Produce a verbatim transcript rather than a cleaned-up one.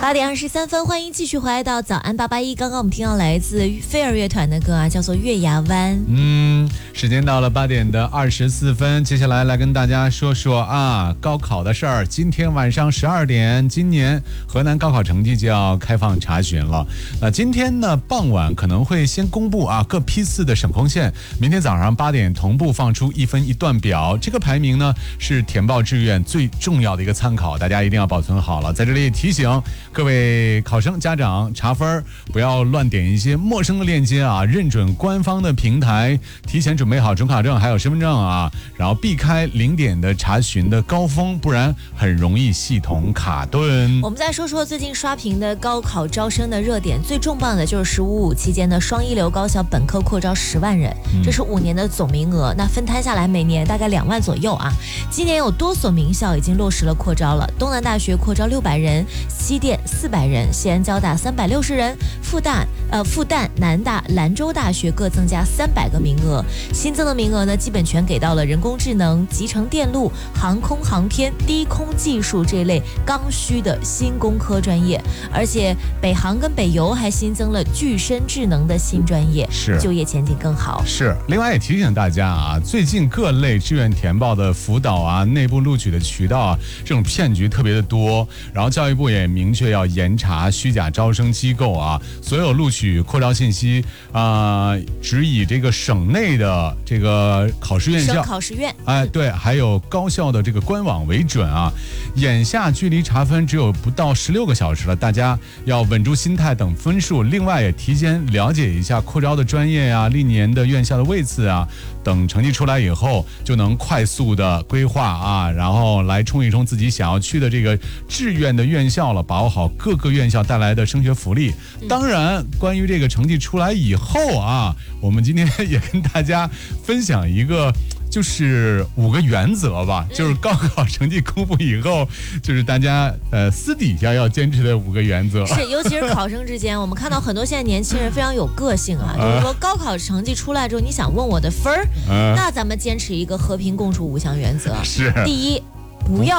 八点二十三分，欢迎继续回来到早安八八一。刚刚我们听到来自飞儿乐团的歌啊，叫做《月牙湾》。 嗯，时间到了八点的二十四分，接下来来跟大家说说啊高考的事儿。今天晚上十二点，今年河南高考成绩就要开放查询了。那今天呢傍晚可能会先公布啊各批次的省控线，明天早上八点同步放出一分一段表。这个排名呢是填报志愿最重要的一个参考，大家一定要保存好了。在这里提醒各位考生家长查分，不要乱点一些陌生的链接啊，认准官方的平台，提前准备好准考证还有身份证啊，然后避开零点的查询的高峰，不然很容易系统卡顿。 我们再说说最近刷屏的高考招生的热点，最重磅的就是十五五期间的双一流高校本科扩招十万人，这是五年的总名额，那分摊下来每年大概两万左右啊。今年有多所名校已经落实了扩招了，东南大学扩招六百人，西电四百人，西安交大三百六十人，复旦呃复旦、南大、兰州大学各增加三百个名额。新增的名额呢，基本全给到了人工智能、集成电路、航空航天、低空技术这类刚需的新工科专业。而且北航跟北邮还新增了具身智能的新专业， 是就业前景更好。 是，另外也提醒大家啊，最近各类志愿填报的辅导啊、内部录取的渠道啊，这种骗局特别的多。然后教育部也明确要严查虚假招生机构啊，所有录取扩招信息啊、呃，只以这个省内的这个考试院校、 省考试院， 哎，对，还有高校的这个官网为准啊。眼下距离查分只有不到十六个小时了，大家要稳住心态等分数。另外也提前了解一下扩招的专业啊、历年的院校的位次啊，等成绩出来以后就能快速的规划啊，然后来冲一冲自己想要去的这个志愿的院校了，把握好各个院校带来的升学福利。当然，关于这个成绩出来以后啊，我们今天也跟大家分享一个。就是五个原则吧，就是高考成绩公布以后，就是大家呃私底下要坚持的五个原则。 是，尤其是考生之间，我们看到很多现在年轻人非常有个性啊，就是说高考成绩出来之后，你想问我的分儿，那咱们坚持一个和平共处五项原则。 是， 第一，不要